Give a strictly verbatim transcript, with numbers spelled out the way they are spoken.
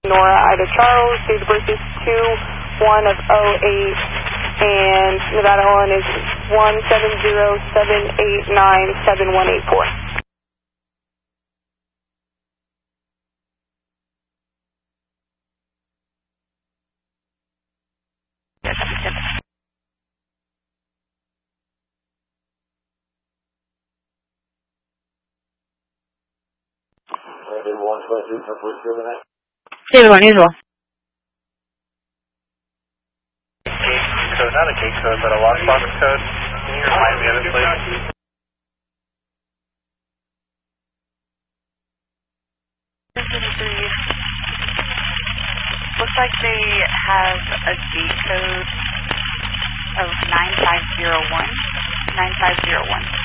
Nora Ida Charles, date of birth is two one of oh eight, and Nevada O N is one seven zero seven eight nine seven one eight four. David one twenty-two for first Gemini. David one usual. Gate code, not a gate code, but a lockbox code. Can you remind me of it, please? Looks like they have a gate code of nine five zero one. nine five zero one.